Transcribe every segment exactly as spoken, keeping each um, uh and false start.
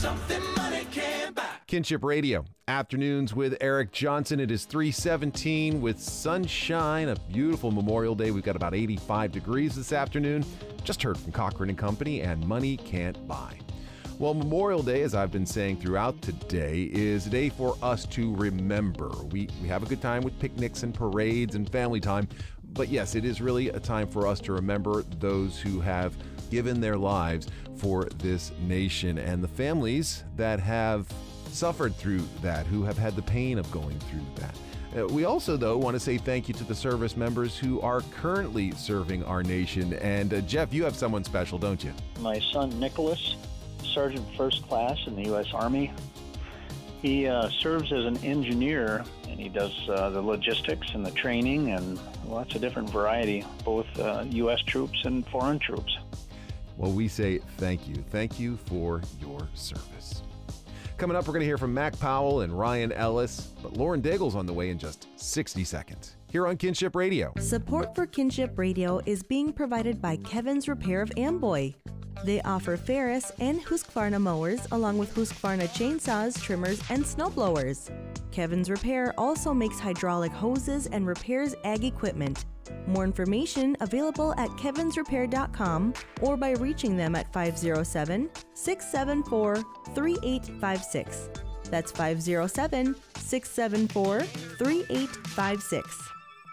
Something money can't buy. Kinship Radio, afternoons with Eric Johnson. It is three seventeen with sunshine, a beautiful Memorial Day. We've got about eighty-five degrees this afternoon. Just heard from Cochran and Company and Money Can't Buy. Well, Memorial Day, as I've been saying throughout today, is a day for us to remember. We, we have a good time with picnics and parades and family time, but yes, it is really a time for us to remember those who have given their lives for this nation and the families that have suffered through that, who have had the pain of going through that. Uh, we also, though, want to say thank you to the service members who are currently serving our nation. And uh, Jeff, you have someone special, don't you? My son, Nicholas, Sergeant First Class in the U S Army. He uh, serves as an engineer, and he does uh, the logistics and the training and lots of different variety, both uh, U S troops and foreign troops. Well, we say thank you. Thank you for your service. Coming up, we're going to hear from Mac Powell and Ryan Ellis, but Lauren Daigle's on the way in just sixty seconds. Here on Kinship Radio. Support for Kinship Radio is being provided by Kevin's Repair of Amboy. They offer Ferris and Husqvarna mowers along with Husqvarna chainsaws, trimmers, and snowblowers. Kevin's Repair also makes hydraulic hoses and repairs ag equipment. More information available at kevins repair dot com or by reaching them at five oh seven, six seven four, three eight five six. That's five oh seven, six seven four, three eight five six.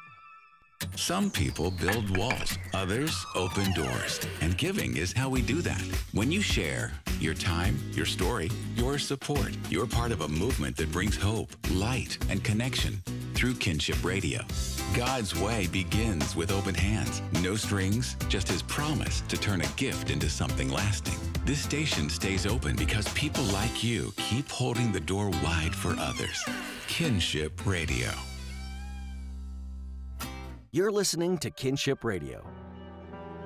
Some people build walls, others open doors. And giving is how we do that. When you share your time, your story, your support, you're part of a movement that brings hope, light, and connection through Kinship Radio. God's way begins with open hands. No strings, just His promise to turn a gift into something lasting. This station stays open because people like you keep holding the door wide for others. Kinship Radio. You're listening to Kinship Radio.